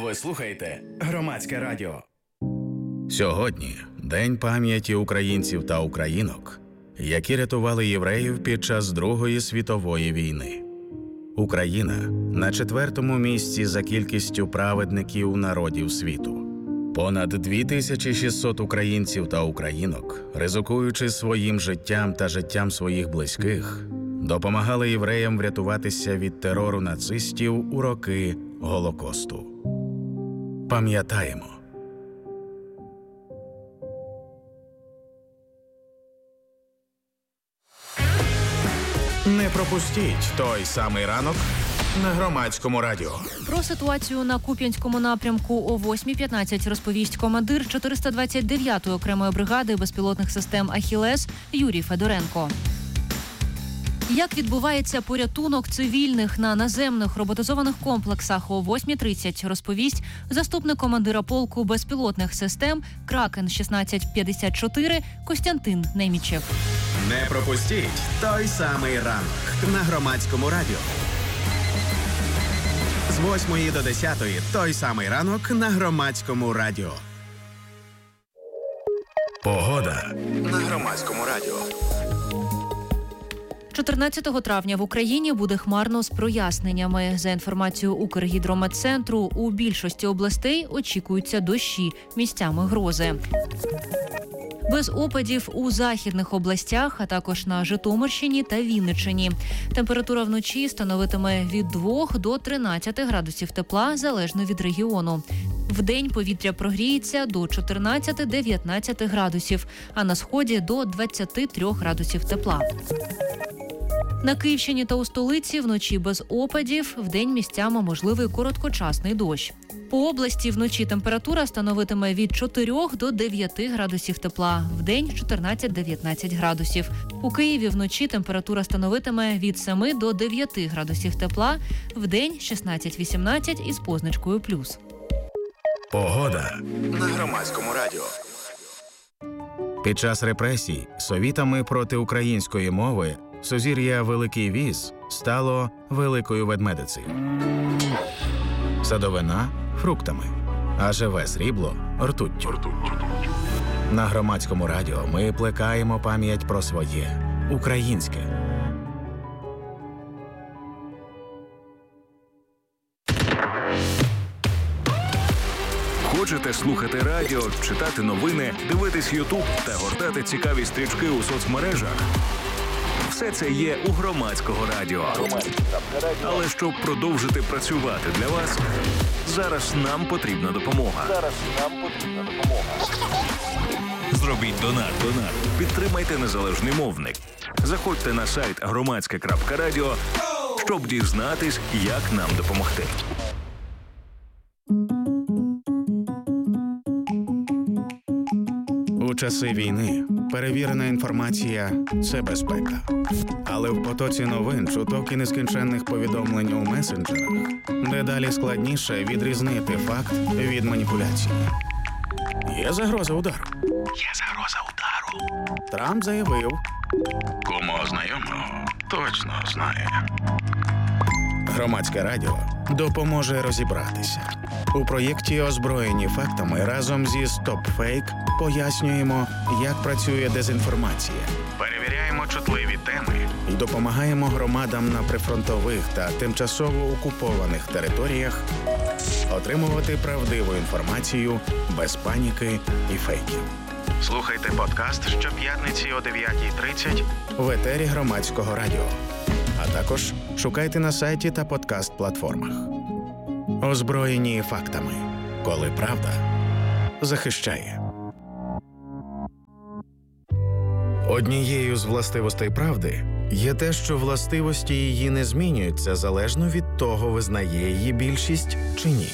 Ви слухаєте Громадське радіо. Сьогодні День пам'яті українців та українок, які рятували євреїв під час Другої світової війни. Україна на 4-му місці за кількістю праведників народів світу. Понад 2600 українців та українок, ризикуючи своїм життям та життям своїх близьких, допомагали євреям врятуватися від терору нацистів у роки Голокосту. Пам'ятаємо. Не пропустіть той самий ранок на Громадському радіо. Про ситуацію на Куп'янському напрямку о 8:15 розповість командир 429-ї окремої бригади безпілотних систем «Ахілес» Юрій Федоренко. Як відбувається порятунок цивільних на наземних роботизованих комплексах о 8:30, розповість заступник командира полку безпілотних систем «Кракен-1654» Костянтин Немічев. Не пропустіть той самий ранок на Громадському радіо. З 8 до 10 той самий ранок на Громадському радіо. Погода На Громадському радіо. 14 травня в Україні буде хмарно з проясненнями. За інформацією Укргідрометцентру, у більшості областей очікуються дощі, місцями грози. Без опадів у західних областях, а також на Житомирщині та Вінниччині. Температура вночі становитиме від 2 до 13 градусів тепла, залежно від регіону. Вдень повітря прогріється до 14-19 градусів, а на сході – до 23 градусів тепла. На Київщині та у столиці вночі без опадів, вдень місцями можливий короткочасний дощ. По області вночі температура становитиме від 4 до 9 градусів тепла, вдень 14-19 градусів. У Києві вночі температура становитиме від 7 до 9 градусів тепла, вдень 16-18 із позначкою плюс. Погода На Громадському радіо. Під час репресій совітами проти української мови сузір'я Великий Віз стало Великою Ведмедицею. Садовина – фруктами, а живе срібло – ртуттю. На Громадському радіо ми плекаємо пам'ять про своє – українське. Хочете слухати радіо, читати новини, дивитись Ютуб та гортати цікаві стрічки у соцмережах? Все це є у Громадського радіо. Але щоб продовжити працювати для вас, зараз нам потрібна допомога. Зробіть донат. Підтримайте незалежний мовник. Заходьте на сайт громадське.радіо, щоб дізнатись, як нам допомогти. У часи війни перевірена інформація – це безпека. Але в потоці новин, чуток і нескінченних повідомлень у месенджерах дедалі складніше відрізнити факт від маніпуляції. Є загроза удару. Трамп заявив. Кому знайомого точно знає. Громадське радіо допоможе розібратися. У проєкті «Озброєні фактами» разом зі StopFake пояснюємо, як працює дезінформація. Перевіряємо чутливі теми і допомагаємо громадам на прифронтових та тимчасово окупованих територіях отримувати правдиву інформацію без паніки і фейків. Слухайте подкаст щоп'ятниці о 9:30 в етері Громадського радіо. А також шукайте на сайті та подкаст-платформах. Озброєні фактами. Коли правда захищає. Однією з властивостей правди є те, що властивості її не змінюються залежно від того, визнає її більшість чи ні.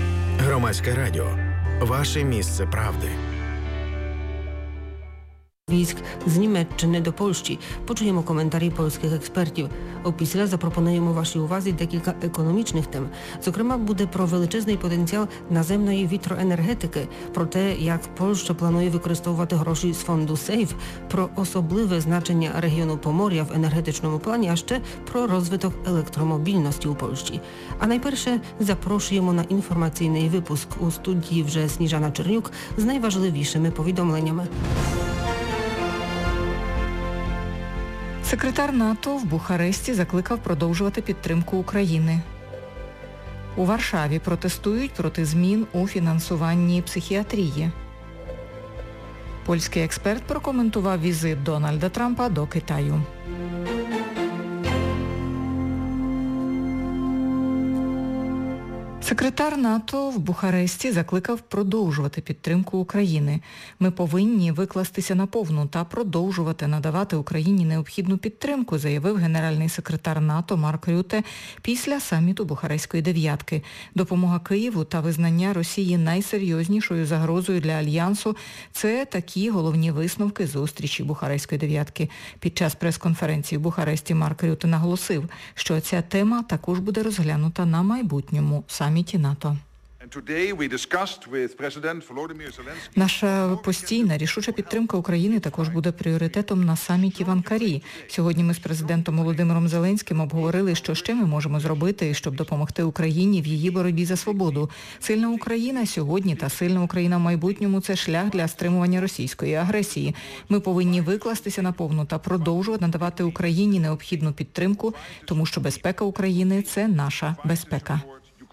Громадське радіо. Ваше місце правди. військ з Німеччини до Польщі. Почуємо коментарі польських експертів. Опісля запропонуємо вашій увазі декілька економічних тем. Зокрема, буде про величезний потенціал наземної вітроенергетики, про те, як Польща планує використовувати гроші з фонду «Сейф», про особливе значення регіону Помор'я в енергетичному плані, а ще про розвиток електромобільності у Польщі. А найперше запрошуємо на інформаційний випуск. У студії вже Сніжана Чернюк з найважливішими повідомленнями. Секретар НАТО в Бухаресті закликав продовжувати підтримку України. У Варшаві протестують проти змін у фінансуванні психіатрії. Польський експерт прокоментував візит Дональда Трампа до Китаю. Секретар НАТО в Бухаресті закликав продовжувати підтримку України. Ми повинні викластися наповну та продовжувати надавати Україні необхідну підтримку, заявив генеральний секретар НАТО Марк Рюте після саміту Бухарестської дев'ятки. Допомога Києву та визнання Росії найсерйознішою загрозою для Альянсу – це такі головні висновки зустрічі Бухарестської дев'ятки. Під час прес-конференції в Бухаресті Марк Рюте наголосив, що ця тема також буде розглянута на майбутньому саміті НАТО. Наша постійна рішуча підтримка України також буде пріоритетом на саміті в Анкарі. Сьогодні ми з президентом Володимиром Зеленським обговорили, що ще ми можемо зробити, щоб допомогти Україні в її боротьбі за свободу. Сильна Україна сьогодні та сильна Україна в майбутньому – це шлях для стримування російської агресії. Ми повинні викластися наповну та продовжувати надавати Україні необхідну підтримку, тому що безпека України – це наша безпека.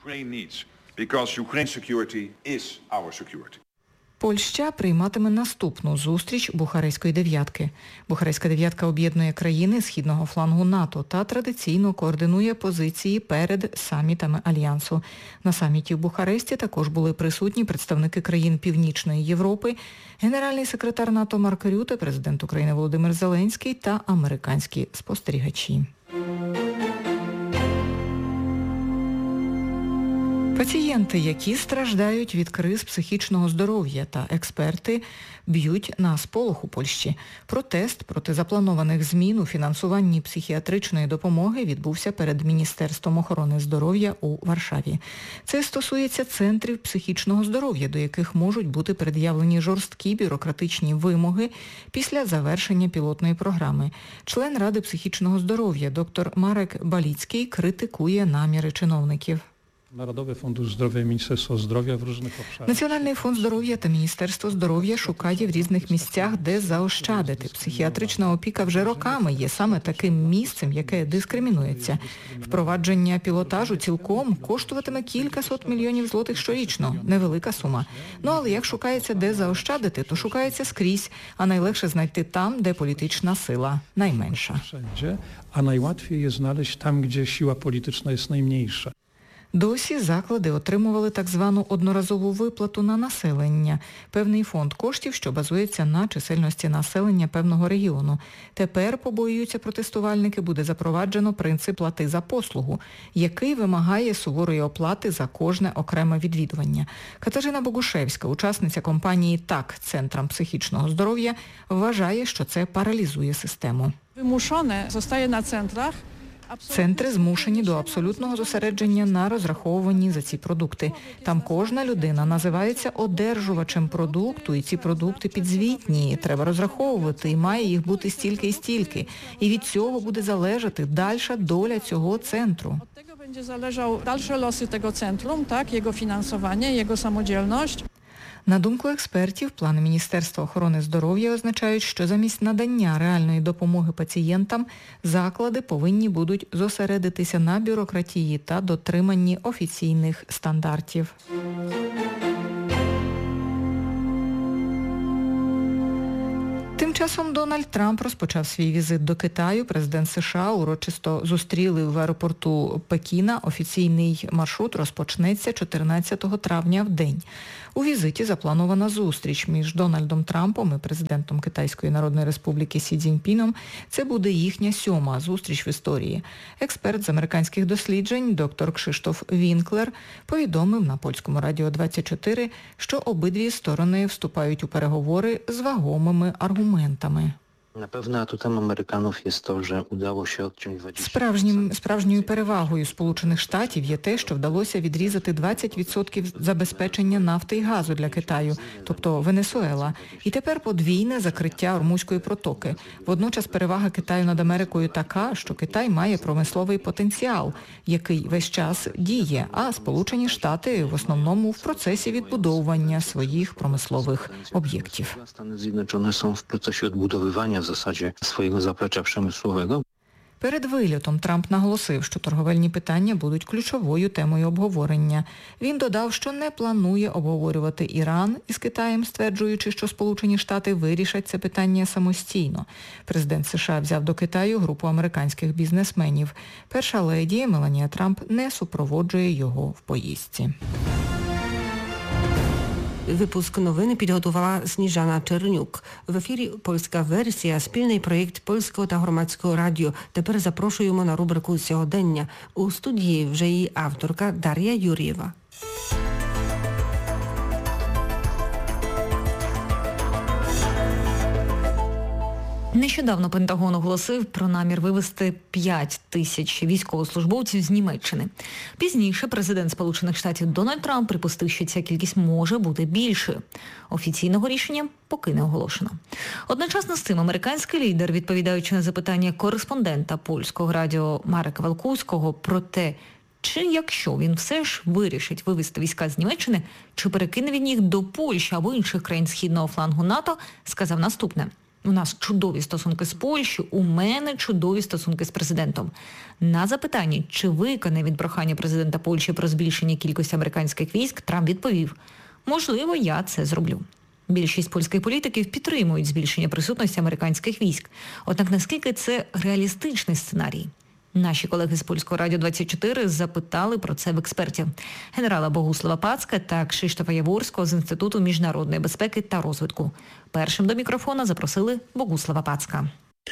Польща прийматиме наступну зустріч Бухарестської дев'ятки. Бухарестська дев'ятка об'єднує країни східного флангу НАТО та традиційно координує позиції перед самітами Альянсу. На саміті в Бухаресті також були присутні представники країн Північної Європи, генеральний секретар НАТО Марк Рюте, президент України Володимир Зеленський та американські спостерігачі. Пацієнти, які страждають від криз психічного здоров'я, та експерти б'ють на сполох у Польщі. Протест проти запланованих змін у фінансуванні психіатричної допомоги відбувся перед Міністерством охорони здоров'я у Варшаві. Це стосується центрів психічного здоров'я, до яких можуть бути пред'явлені жорсткі бюрократичні вимоги після завершення пілотної програми. Член Ради психічного здоров'я доктор Марек Баліцький критикує наміри чиновників. Narodowy Fundusz Zdrowia i Ministerstwo Zdrowia w różnych obszarach. Національний фонд здоров'я та Міністерство здоров'я шукає в різних місцях, де заощадити. Психіатрична опіка вже роками є саме таким місцем, яке дискримінується. Впровадження пілотажу цілком коштуватиме кількасот мільйонів злотих щорічно. Невелика сума. Але як шукається, де заощадити, то шукається скрізь, а найлегше знайти там, де політична сила найменша. A najłatwiej jest znaleźć tam, gdzie siła polityczna jest najmniejsza. Досі заклади отримували так звану одноразову виплату на населення, певний фонд коштів, що базується на чисельності населення певного регіону. Тепер, побоюються протестувальники, буде запроваджено принцип плати за послугу, який вимагає суворої оплати за кожне окреме відвідування. Катерина Богушевська, учасниця компанії «Так» Центрам психічного здоров'я, вважає, що це паралізує систему. Вимушене zostaje на центрах. Центри змушені до абсолютного зосередження на розраховуванні за ці продукти. Там кожна людина називається одержувачем продукту, і ці продукти підзвітні. Треба розраховувати, і має їх бути стільки і стільки. І від цього буде залежати дальша доля цього центру. Від цього буде залежати дальші лоси цього центру, так, його фінансування, його самодіяльність. На думку експертів, плани Міністерства охорони здоров'я означають, що замість надання реальної допомоги пацієнтам заклади повинні будуть зосередитися на бюрократії та дотриманні офіційних стандартів. Тим часом Дональд Трамп розпочав свій візит до Китаю. Президент США урочисто зустріли в аеропорту Пекіна. Офіційний маршрут розпочнеться 14 травня в день. У візиті запланована зустріч між Дональдом Трампом і президентом Китайської Народної Республіки Сі Цзіньпіном. Це буде їхня 7-ма зустріч в історії. Експерт з американських досліджень доктор Кшиштоф Вінклер повідомив на польському радіо 24, що обидві сторони вступають у переговори з вагомими аргументами. конкурентами. Напевно, атутом американців є те, що вдалося відчинити 20%. Справжньою перевагою Сполучених Штатів є те, що вдалося відрізати 20% забезпечення нафти і газу для Китаю, тобто Венесуела, і тепер подвійне закриття Ормузької протоки. Водночас перевага Китаю над Америкою така, що Китай має промисловий потенціал, який весь час діє, а Сполучені Штати в основному в процесі відбудовування своїх промислових об'єктів. Stany Zjednoczone są w procesie odbudowywania w zasadzie swojego zaplecza przemysłowego. Перед вильотом Трамп наголосив, що торговельні питання будуть ключовою темою обговорення. Він додав, що не планує обговорювати Іран із Китаєм, стверджуючи, що Сполучені Штати вирішать це питання самостійно. Президент США взяв до Китаю групу американських бізнесменів. Перша леді Меланія Трамп не супроводжує його в поїздці. Випуск новини підготувала Сніжана Чернюк. В ефірі польська версія, спільний проєкт Польського та Громадського радіо. Тепер запрошуємо на рубрику «Сьогодення». У студії вже її авторка Дар'я Юр'єва. Нещодавно Пентагон оголосив про намір вивезти 5 тисяч військовослужбовців з Німеччини. Пізніше президент Сполучених Штатів Дональд Трамп припустив, що ця кількість може бути більшою. Офіційного рішення поки не оголошено. Одночасно з цим американський лідер, відповідаючи на запитання кореспондента польського радіо Марека Валкуського про те, чи якщо він все ж вирішить вивезти війська з Німеччини, чи перекине він їх до Польщі або інших країн східного флангу НАТО, сказав наступне. У нас чудові стосунки з Польщею, у мене чудові стосунки з президентом. На запитання, чи виконає він прохання президента Польщі про збільшення кількості американських військ, Трамп відповів: можливо, я це зроблю. Більшість польських політиків підтримують збільшення присутності американських військ. Однак наскільки це реалістичний сценарій? Наші колеги з Польського радіо 24 запитали про це в експертів. Генерала Богуслава Пацка та Krzysztofa Яворського з Інституту міжнародної безпеки та розвитку. Першим до мікрофона запросили Богуслава Packa.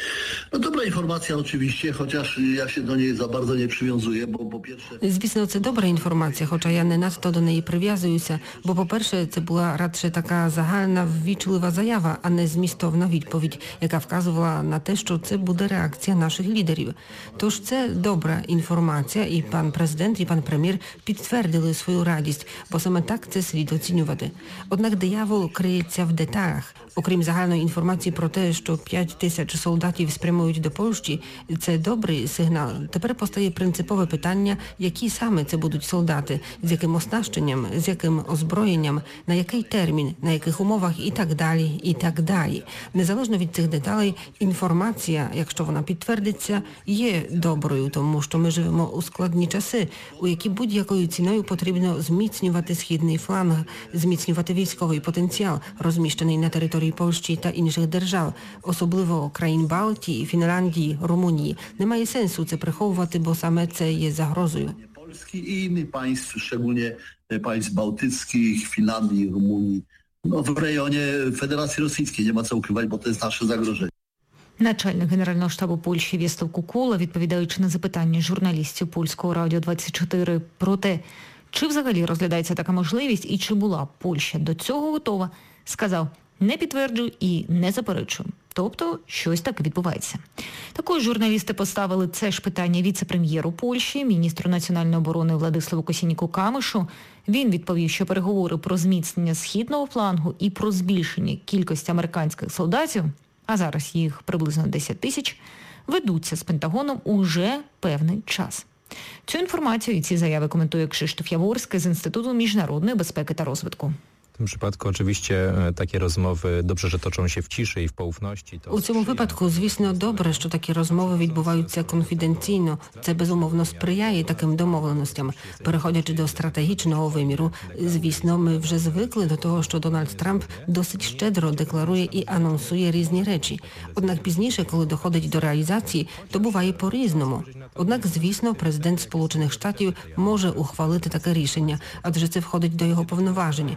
No dobra informacja oczywiście, chociaż ja się do niej za bardzo nie przywiązuję, bo po pierwsze... Звісно, це добра інформація, хоча я не надто до неї прив'язуюся, бо, по-перше, це була радше така загальна ввічлива заява, а не змістовна відповідь, яка вказувала на те, що це буде реакція наших лідерів. Тож це добра інформація, і пан президент, і пан прем'єр підтвердили свою радість, бо саме так це слід оцінювати. Однак диявол криється в деталях. Окрім загальної інформації про те, що 5 тисяч солдатів спрямують до Польщі, це добрий сигнал. Тепер постає принципове питання, які саме це будуть солдати, з яким оснащенням, з яким озброєнням, на який термін, на яких умовах і так далі, і так далі. Незалежно від цих деталей, інформація, якщо вона підтвердиться, є доброю, тому що ми живемо у складні часи, у які будь-якою ціною потрібно зміцнювати східний фланг, зміцнювати військовий потенціал, розміщений на території Польщі та інших держав, особливо країн Балтії, Фінляндії, Румунії. Немає сенсу це приховувати, бо саме це є загрозою. Polski i innych państw, szczególnie państw bałtyckich, Finlandii, Rumunii, no w rejonie Federacji Rosyjskiej. Nie ma co ukrywać, bo to jest nasze zagrożenie. Начальник Генерального штабу Польщі Вєслав Кукула, відповідаючи на запитання журналістів Польського радіо 24 про те, чи взагалі розглядається така можливість і чи була Польща до цього готова, сказав: не підтверджую і не заперечую. Тобто, щось таке відбувається. Також журналісти поставили це ж питання віце-прем'єру Польщі, міністру національної оборони Владиславу Косініку-Камишу. Він відповів, що переговори про зміцнення східного флангу і про збільшення кількості американських солдатів, а зараз їх приблизно 10 тисяч, ведуться з Пентагоном уже певний час. Цю інформацію і ці заяви коментує Krzysztof Яворський з Інституту міжнародної безпеки та розвитку. W tym przypadku oczywiście takie rozmowy dobrze, że toczą się w ciszy i w poufności. У цьому випадку, звісно, добре, що такі розмови відбуваються конфіденційно. Це, безумовно, сприяє таким домовленостям. Переходячи до стратегічного виміру, звісно, ми вже звикли до того, що Дональд Трамп досить щедро декларує і анонсує різні речі. Однак пізніше, коли доходить до реалізації, то буває по-різному. Однак, звісно, президент Сполучених Штатів може ухвалити таке рішення, адже це входить до його повноважень.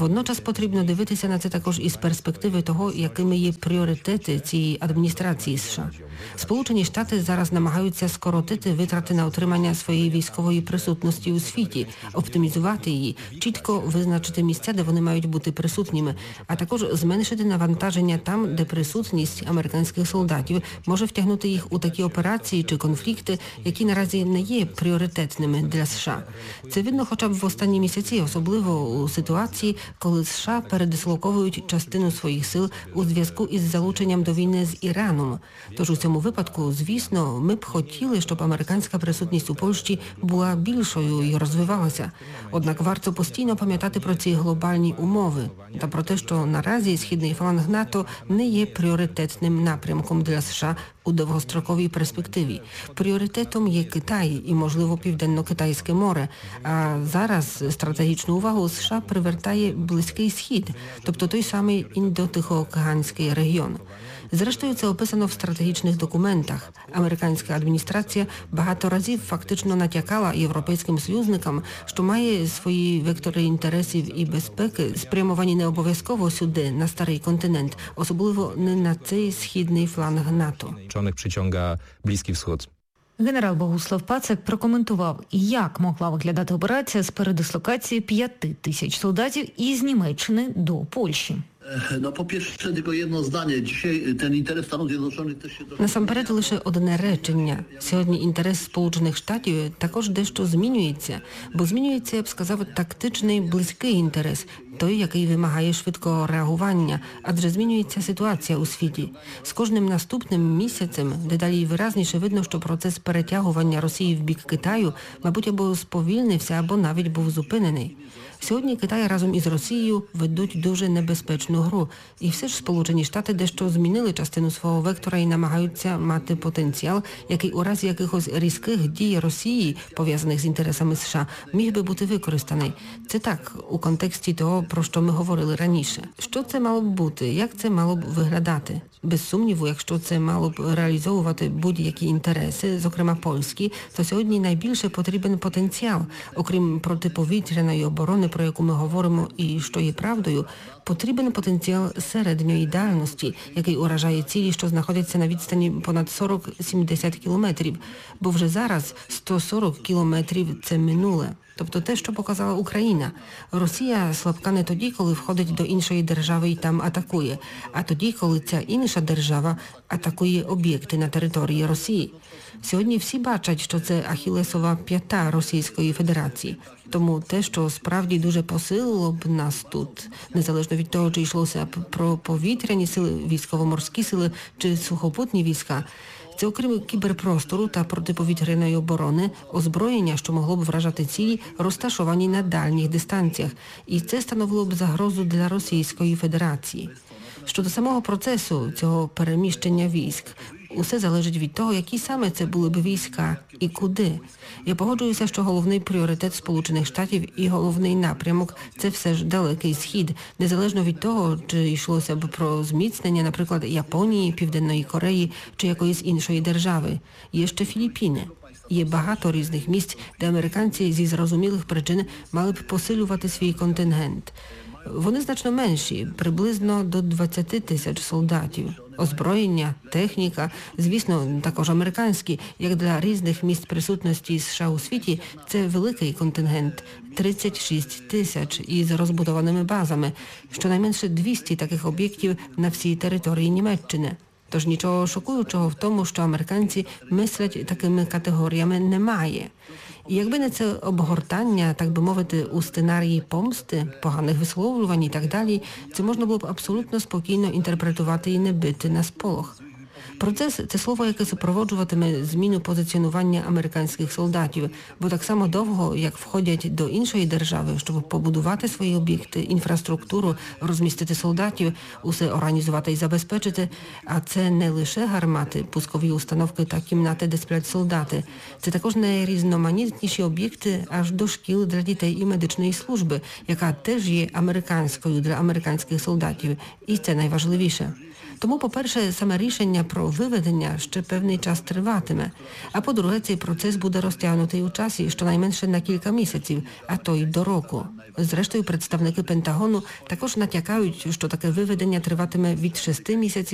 Водночас потрібно дивитися на це також із перспективи того, якими є пріоритети цієї адміністрації США. Сполучені Штати зараз намагаються скоротити витрати на утримання своєї військової присутності у світі, оптимізувати її, чітко визначити місця, де вони мають бути присутніми, а також зменшити навантаження там, де присутність американських солдатів може втягнути їх у такі операції чи конфлікти, які наразі не є пріоритетними для США. Це видно хоча б в останні місяці, особливо у ситуації, коли США передислоковують частину своїх сил у зв'язку із залученням до війни з Іраном. Тож у цьому випадку, звісно, ми б хотіли, щоб американська присутність у Польщі була більшою і розвивалася. Однак варто постійно пам'ятати про ці глобальні умови та про те, що наразі східний фланг НАТО не є пріоритетним напрямком для США у довгостроковій перспективі. Пріоритетом є Китай і, можливо, Південно-Китайське море. А зараз стратегічну увагу США привертає Близький Схід, тобто той самий Індо-Тихоокеанський регіон. Зрештою, це описано в стратегічних документах. Американська адміністрація багато разів фактично натякала європейським союзникам, що має свої вектори інтересів і безпеки, спрямовані не обов'язково сюди, на старий континент, особливо не на цей східний фланг НАТО. Чоних przyciąga Bliski Wschód. Генерал Богуслав Пацик прокоментував, як могла виглядати операція з передислокації 5000 солдатів із Німеччини до Польщі. Po pierwsze, tylko jedno zdanie. Dzisiaj ten interes Stanów Zjednoczonych też się... Насамперед лише одне речення. Сьогодні інтерес Сполучених Штатів також дещо змінюється, бо змінюється, я б сказав, тактичний близький інтерес, той, який вимагає швидкого реагування, адже змінюється ситуація у світі. З кожним наступним місяцем дедалі виразніше видно, що процес перетягування Росії в бік Китаю, мабуть, або сповільнився, або навіть був зупинений. Сьогодні Китай разом із Росією ведуть дуже небезпечну гру. І все ж Сполучені Штати дещо змінили частину свого вектора і намагаються мати потенціал, який у разі якихось різких дій Росії, пов'язаних з інтересами США, міг би бути використаний. Це так, у контексті того, про що ми говорили раніше. Що це мало б бути? Як це мало б виглядати? Без сумніву, якщо це мало б реалізовувати будь-які інтереси, зокрема польські, то сьогодні найбільше потрібен потенціал. Окрім протиповітряної оборони, про яку ми говоримо і що є правдою, потрібен потенціал середньої дальності, який уражає цілі, що знаходяться на відстані понад 40-70 кілометрів. Бо вже зараз 140 кілометрів – це минуле. Тобто те, що показала Україна. Росія слабка не тоді, коли входить до іншої держави і там атакує, а тоді, коли ця інша держава атакує об'єкти на території Росії. Сьогодні всі бачать, що це ахілесова п'ята Російської Федерації. Тому те, що справді дуже посилило б нас тут, незалежно від того, чи йшлося б про повітряні сили, військово-морські сили чи сухопутні війська, це окрім кіберпростору та протиповітряної оборони, озброєння, що могло б вражати цілі, розташовані на дальніх дистанціях. І це становило б загрозу для Російської Федерації. Щодо самого процесу цього переміщення військ, усе залежить від того, які саме це були б війська і куди. Я погоджуюся, що головний пріоритет Сполучених Штатів і головний напрямок – це все ж Далекий Схід, незалежно від того, чи йшлося б про зміцнення, наприклад, Японії, Південної Кореї чи якоїсь іншої держави. Є ще Філіппіни. Є багато різних місць, де американці зі зрозумілих причин мали б посилювати свій контингент. Вони значно менші, приблизно до 20 тисяч солдатів. Озброєння, техніка, звісно, також американські, як для різних місць присутності США у світі, це великий контингент – 36 тисяч із розбудованими базами, щонайменше 200 таких об'єктів на всій території Німеччини. Тож нічого шокуючого в тому, що американці мислять такими категоріями, немає. І якби не це обгортання, так би мовити, у сценарії помсти, поганих висловлювань і так далі, це можна було б абсолютно спокійно інтерпретувати і не бити на сполох. Процес – це слово, яке супроводжуватиме зміну позиціонування американських солдатів, бо так само довго, як входять до іншої держави, щоб побудувати свої об'єкти, інфраструктуру, розмістити солдатів, усе організувати і забезпечити, а це не лише гармати, пускові установки та кімнати, де сплять солдати. Це також найрізноманітніші об'єкти аж до шкіл для дітей і медичної служби, яка теж є американською для американських солдатів. І це найважливіше. Тому, по-перше, саме рішення про виведення ще певний час триватиме. А по-друге, цей процес буде розтягнутий у часі щонайменше на кілька місяців, а то й до року. Зрештою, представники Пентагону також натякають, що таке виведення триватиме від 6 місяців